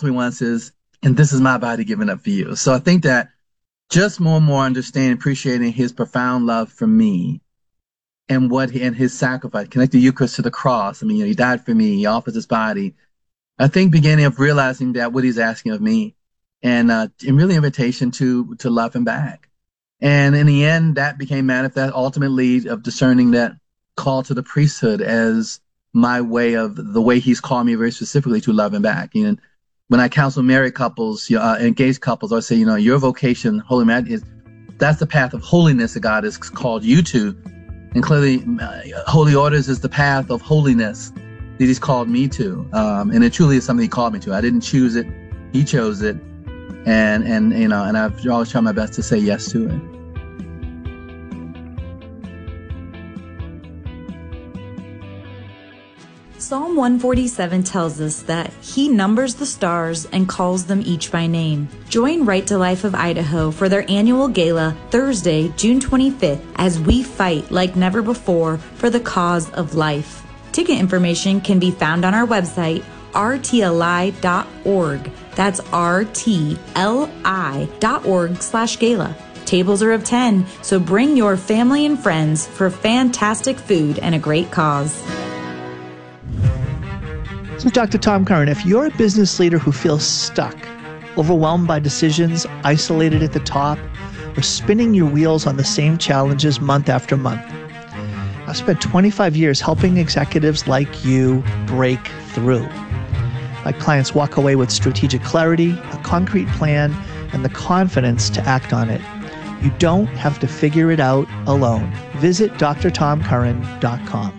21 says, and this is my body given up for you. So I think that just more and more understanding, appreciating his profound love for me and and his sacrifice, connect the Eucharist to the cross. I mean, he died for me. He offers his body. I think beginning of realizing that what he's asking of me and really invitation to love him back. And in the end, that became manifest ultimately of discerning that call to the priesthood as my way of the way he's called me very specifically to love him back. You know, when I counsel married couples, engaged couples, I say, your vocation, holy man, that's the path of holiness that God has called you to. And clearly, holy orders is the path of holiness that he's called me to. And it truly is something he called me to. I didn't choose it. He chose it. And I've always tried my best to say yes to it. Psalm 147 tells us that he numbers the stars and calls them each by name. Join Right to Life of Idaho for their annual gala Thursday, June 25th, as we fight like never before for the cause of life. Ticket information can be found on our website, rtli.org. That's rtli.org/gala. Tables are of 10, so bring your family and friends for fantastic food and a great cause. So Dr. Tom Curran, if you're a business leader who feels stuck, overwhelmed by decisions, isolated at the top, or spinning your wheels on the same challenges month after month, I've spent 25 years helping executives like you break through. My clients walk away with strategic clarity, a concrete plan, and the confidence to act on it. You don't have to figure it out alone. Visit drtomcurran.com.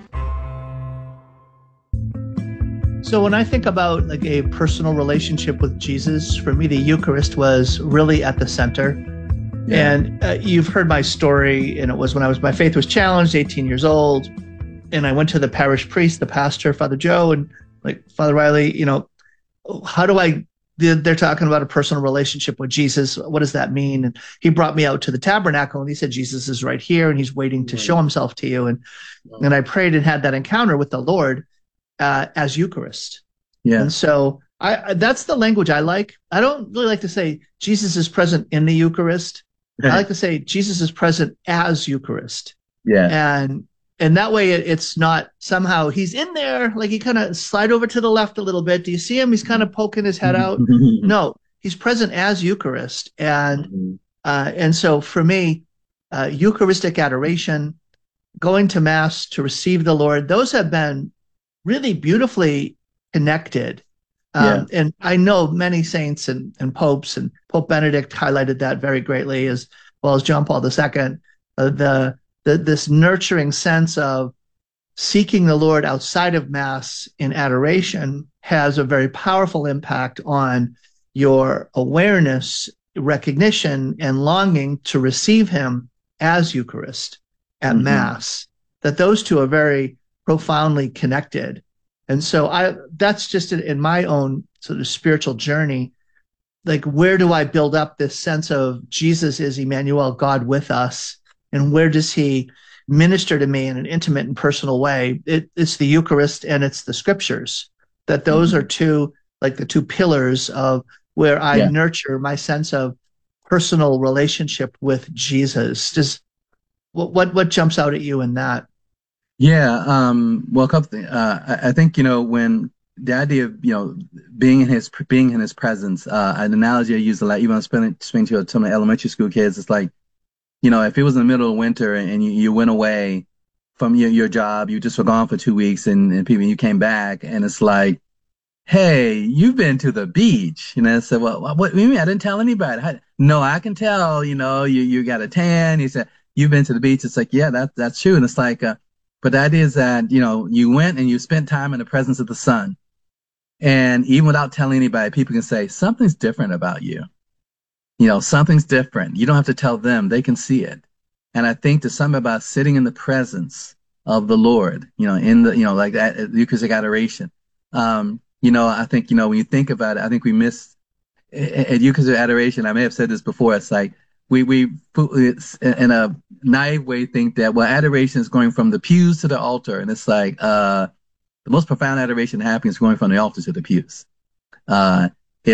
So when I think about like a personal relationship with Jesus, for me, the Eucharist was really at the center. Yeah. And you've heard my story, and it was when my faith was challenged, 18 years old, and I went to the parish priest, the pastor, Father Joe, and like, Father Riley, how do they're talking about a personal relationship with Jesus. What does that mean? And he brought me out to the tabernacle and he said, Jesus is right here and he's waiting to show himself to you. And I prayed and had that encounter with the Lord as Eucharist. Yeah. And so that's the language I like. I don't really like to say Jesus is present in the Eucharist. I like to say Jesus is present as Eucharist. Yeah. And that way it's not somehow he's in there, like he kind of slide over to the left a little bit. Do you see him? He's kind of poking his head out. No, he's present as Eucharist. And so for me, Eucharistic adoration, going to Mass to receive the Lord, those have been really beautifully connected. And I know many saints and popes, and Pope Benedict highlighted that very greatly, as well as John Paul II, this nurturing sense of seeking the Lord outside of Mass in adoration has a very powerful impact on your awareness, recognition, and longing to receive him as Eucharist at Mass, that those two are very profoundly connected. And so that's just in my own sort of spiritual journey, like, where do I build up this sense of Jesus is Emmanuel, God with us? And where does he minister to me in an intimate and personal way? It's the Eucharist and it's the Scriptures, that those are the two pillars of where I nurture my sense of personal relationship with Jesus. Just what jumps out at you in that? Yeah, well, a couple things. I think when the idea of being in his presence, an analogy I use a lot, even when I'm speaking to some of the elementary school kids, it's like, if it was in the middle of winter and you went away from your job, you just were gone for 2 weeks, and you came back, and it's like, hey, you've been to the beach. I said, well, what do you mean? I didn't tell anybody. No, I can tell. You got a tan. He said, you've been to the beach. It's like, yeah, that's true. And it's like, but the idea is that, you went and you spent time in the presence of the Son. And even without telling anybody, people can say, something's different about you. Something's different. You don't have to tell them. They can see it. And I think there's something about sitting in the presence of the Lord, in the, like that Eucharistic adoration. I think, when you think about it, I think we miss at Eucharistic adoration. I may have said this before. It's like, we in a naive way think that, well, adoration is going from the pews to the altar. And it's like, the most profound adoration happening is going from the altar to the pews.